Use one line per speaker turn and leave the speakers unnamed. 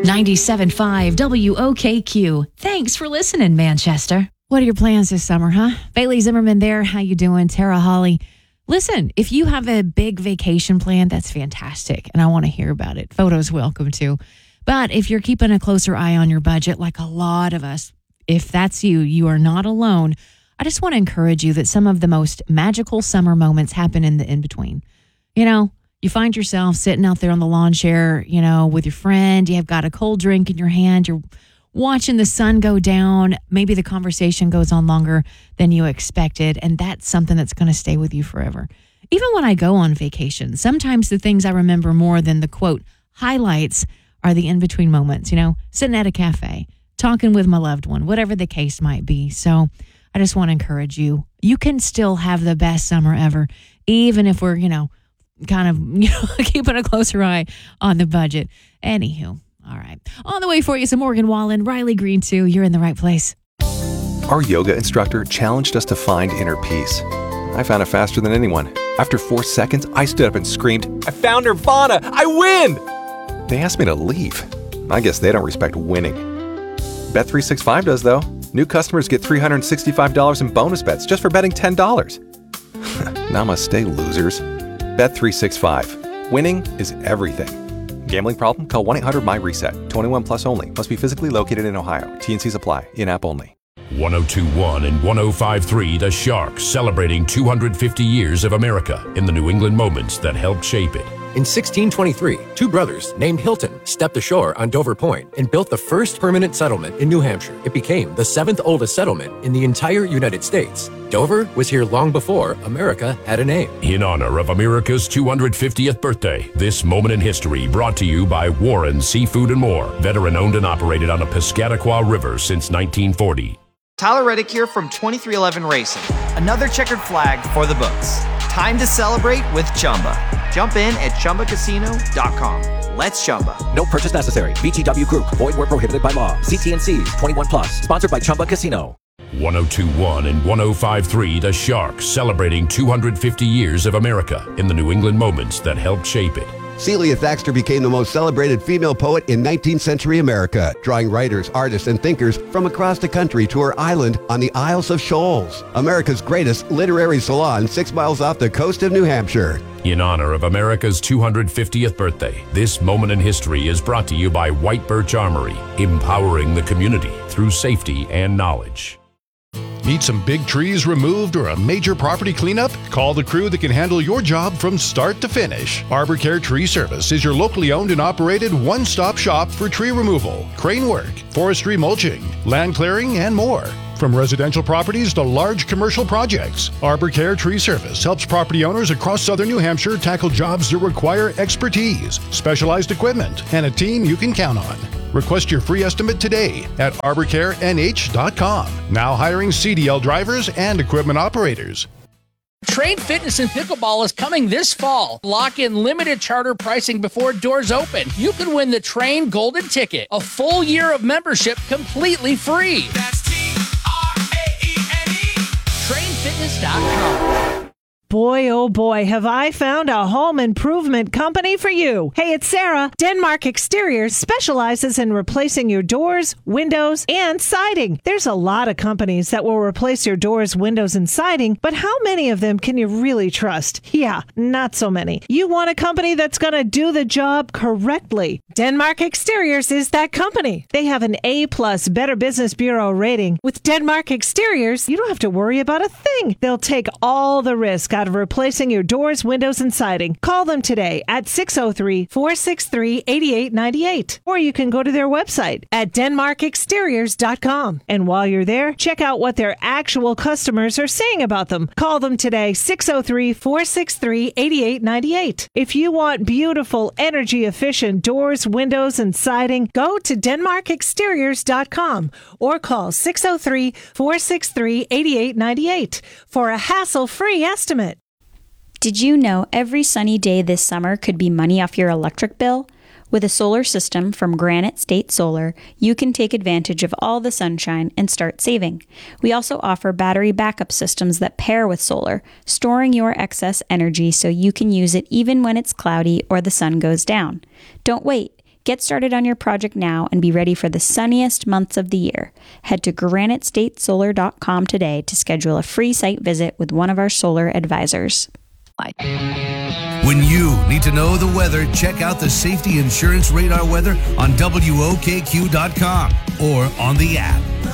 97.5 WOKQ. Thanks for listening, Manchester. What are your plans this summer, huh? Bailey Zimmerman there. How you doing? Tara Holly. Listen, if you have a big vacation plan, that's fantastic, and I want to hear about it. Photos welcome too. But if you're keeping a closer eye on your budget, like a lot of us, if that's you, you are not alone. I just want to encourage you that some of the most magical summer moments happen in the in-between. You know, you find yourself sitting out there on the lawn chair, you know, with your friend. You've got a cold drink in your hand. You're watching the sun go down. Maybe the conversation goes on longer than you expected. And that's something that's going to stay with you forever. Even when I go on vacation, sometimes the things I remember more than the, quote, highlights are the in-between moments, you know, sitting at a cafe, talking with my loved one, whatever the case might be. So I just want to encourage you. You can still have the best summer ever, even if we're, kind of, keeping a closer eye on the budget. Anywho, all right. On the way for you, some Morgan Wallen, Riley Green, too. You're in the right place.
Our yoga instructor challenged us to find inner peace. I found it faster than anyone. After 4 seconds, I stood up and screamed, "I found Nirvana! I win!" They asked me to leave. I guess they don't respect winning. Bet365 does, though. New customers get $365 in bonus bets just for betting $10. Namaste, losers. Bet365. Winning is everything. Gambling problem? Call 1-800-MY-RESET. 21 plus only. Must be physically located in Ohio. T&Cs apply. In-app only.
102.1 and 105.3 The Shark, celebrating 250 years of America in the New England moments that helped shape it.
In 1623, two brothers named Hilton stepped ashore on Dover Point and built the first permanent settlement in New Hampshire. It became the 7th oldest settlement in the entire United States. Dover was here long before America had a name.
In honor of America's 250th birthday, this moment in history brought to you by Warren Seafood and More, veteran owned and operated on the Piscataqua River since 1940.
Tyler Reddick here from 2311 Racing. Another checkered flag for the books. Time to celebrate with Chumba. Jump in at ChumbaCasino.com. Let's Chumba.
No purchase necessary. VGW Group. Void where prohibited by law. CT&Cs. 21 plus. Sponsored by Chumba Casino.
102.1 and 105.3 The Shark, celebrating 250 years of America in the New England moments that helped shape it.
Celia Thaxter became the most celebrated female poet in 19th century America, drawing writers, artists, and thinkers from across the country to her island on the Isles of Shoals, America's greatest literary salon 6 miles off the coast of New Hampshire.
In honor of America's 250th birthday, this moment in history is brought to you by White Birch Armory, empowering the community through safety and knowledge.
Need some big trees removed or a major property cleanup? Call the crew that can handle your job from start to finish. Arbor Care Tree Service is your locally owned and operated one-stop shop for tree removal, crane work, forestry mulching, land clearing, and more. From residential properties to large commercial projects, Arbor Care Tree Service helps property owners across southern New Hampshire tackle jobs that require expertise, specialized equipment, and a team you can count on. Request your free estimate today at arborcarenh.com. Now hiring CDL drivers and equipment operators.
Trade Fitness and Pickleball is coming this fall. Lock in limited charter pricing before doors open. You can win the Train Golden Ticket, a full year of membership completely free.
That's TRAENE.
TrainFitness.com.
Boy, oh boy, have I found a home improvement company for you. Hey, it's Sarah. Denmark Exteriors specializes in replacing your doors, windows, and siding. There's a lot of companies that will replace your doors, windows, and siding, but how many of them can you really trust? Yeah, not so many. You want a company that's going to do the job correctly. Denmark Exteriors is that company. They have an A+ Better Business Bureau rating. With Denmark Exteriors, you don't have to worry about a thing. They'll take all the risk out of replacing your doors, windows, and siding. Call them today at 603-463-8898. Or you can go to their website at denmarkexteriors.com. And while you're there, check out what their actual customers are saying about them. Call them today, 603-463-8898. If you want beautiful, energy-efficient doors, windows, and siding, go to denmarkexteriors.com or call 603-463-8898 for a hassle-free estimate.
Did you know every sunny day this summer could be money off your electric bill? With a solar system from Granite State Solar, you can take advantage of all the sunshine and start saving. We also offer battery backup systems that pair with solar, storing your excess energy so you can use it even when it's cloudy or the sun goes down. Don't wait. Get started on your project now and be ready for the sunniest months of the year. Head to granitestatesolar.com today to schedule a free site visit with one of our solar advisors.
When you need to know the weather, check out the Safety Insurance Radar weather on WOKQ.com or on the app.